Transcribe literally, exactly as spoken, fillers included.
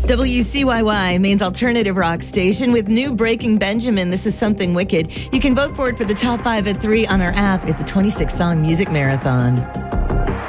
W C Y Y, Maine's alternative rock station with new Breaking Benjamin. This is Something Wicked. You can vote for it for the top five at three on our app. It's a twenty-six song music marathon.